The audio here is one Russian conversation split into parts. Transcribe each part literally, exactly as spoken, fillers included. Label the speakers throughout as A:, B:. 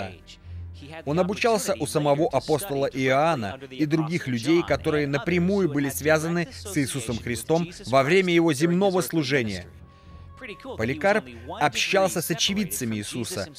A: Христа. Он обучался у самого апостола Иоанна и других людей, которые напрямую были связаны с Иисусом Христом во время его земного служения. Поликарп общался с очевидцами Иисуса,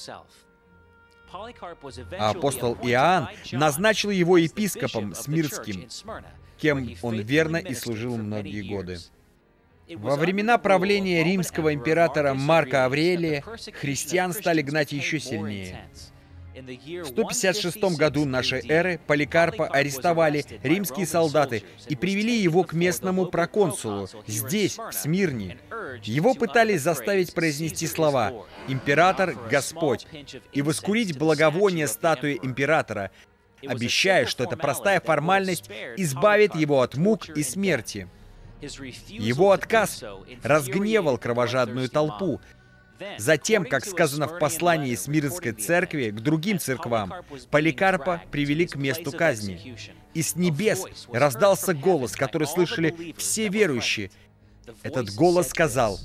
A: а апостол Иоанн назначил его епископом Смирнским, кем он верно и служил многие годы. Во времена правления римского императора Марка Аврелия христиан стали гнать еще сильнее. В сто пятьдесят шестом году нашей эры Поликарпа арестовали римские солдаты и привели его к местному проконсулу, здесь, в Смирне. Его пытались заставить произнести слова «Император – Господь» и воскурить благовоние статуи императора, обещая, что эта простая формальность избавит его от мук и смерти. Его отказ разгневал кровожадную толпу. Затем, как сказано в послании Смирнской церкви к другим церквам, Поликарпа привели к месту казни. И с небес раздался голос, который слышали все верующие. Этот голос сказал: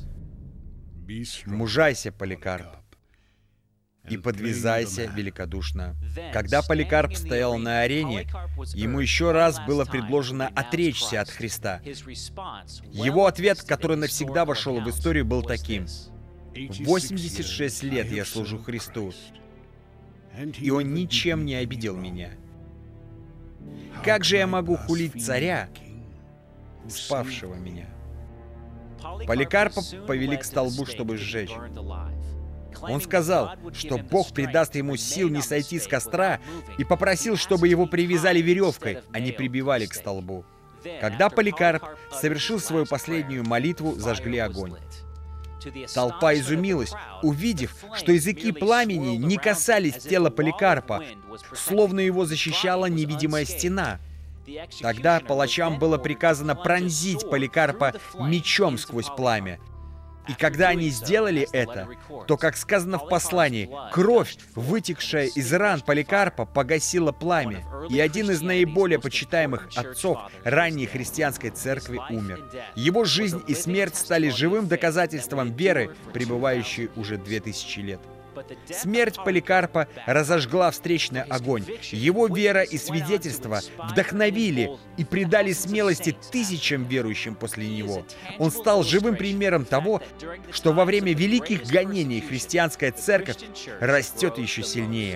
A: «Мужайся, Поликарп, и подвязайся великодушно». Когда Поликарп стоял на арене, ему еще раз было предложено отречься от Христа. Его ответ, который навсегда вошел в историю, был таким: «восемьдесят шесть лет я служу Христу, и Он ничем не обидел меня. Как же я могу хулить царя, спавшего меня?» Поликарпа повели к столбу, чтобы сжечь. Он сказал, что Бог придаст ему сил не сойти с костра, и попросил, чтобы его привязали веревкой, а не прибивали к столбу. Когда Поликарп совершил свою последнюю молитву, зажгли огонь. Толпа изумилась, увидев, что языки пламени не касались тела Поликарпа, словно его защищала невидимая стена. Тогда палачам было приказано пронзить Поликарпа мечом сквозь пламя. И когда они сделали это, то, как сказано в послании, кровь, вытекшая из ран Поликарпа, погасила пламя, и один из наиболее почитаемых отцов ранней христианской церкви умер. Его жизнь и смерть стали живым доказательством веры, пребывающей уже две тысячи лет. Смерть Поликарпа разожгла встречный огонь. Его вера и свидетельство вдохновили и придали смелости тысячам верующим после него. Он стал живым примером того, что во время великих гонений христианская церковь растет еще сильнее.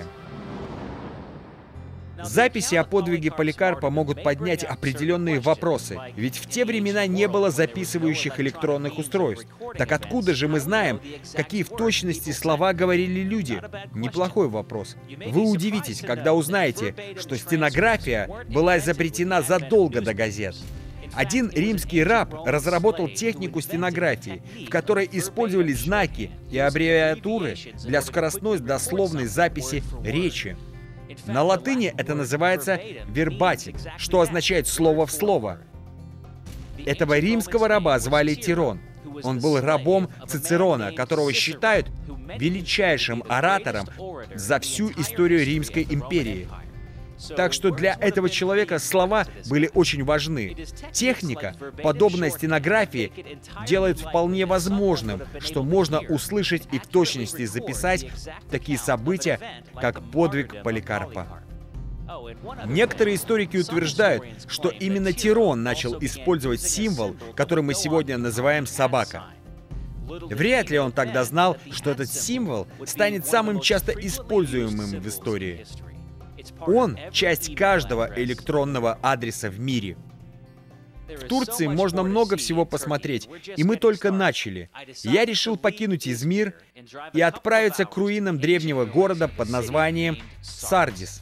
A: Записи о подвиге Поликарпа могут поднять определенные вопросы, ведь в те времена не было записывающих электронных устройств. Так откуда же мы знаем, какие в точности слова говорили люди? Неплохой вопрос. Вы удивитесь, когда узнаете, что стенография была изобретена задолго до газет. Один римский раб разработал технику стенографии, в которой использовались знаки и аббревиатуры для скоростной дословной записи речи. На латыни это называется «вербатим», что означает «слово в слово». Этого римского раба звали Тирон. Он был рабом Цицерона, которого считают величайшим оратором за всю историю Римской империи. Так что для этого человека слова были очень важны. Техника, подобная стенографии, делает вполне возможным, что можно услышать и в точности записать такие события, как подвиг Поликарпа. Некоторые историки утверждают, что именно Тирон начал использовать символ, который мы сегодня называем собака. Вряд ли он тогда знал, что этот символ станет самым часто используемым в истории. Он — часть каждого электронного адреса в мире. В Турции можно много всего посмотреть, и мы только начали. Я решил покинуть Измир и отправиться к руинам древнего города под названием Сардис.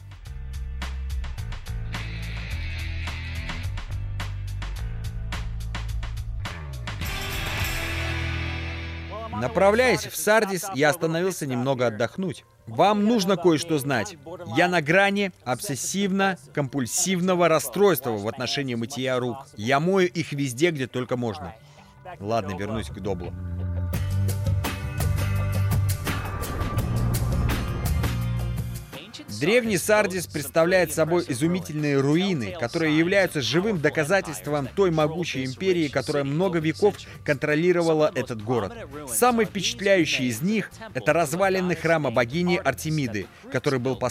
A: Направляясь в Сардис, я остановился немного отдохнуть. Вам нужно кое-что знать. Я на грани обсессивно-компульсивного расстройства в отношении мытья рук. Я мою их везде, где только можно. Ладно, вернусь к Доблу. Древний Сардис представляет собой изумительные руины, которые являются живым доказательством той могучей империи, которая много веков контролировала этот город. Самый впечатляющий из них — это развалины храма богини Артемиды, который был построен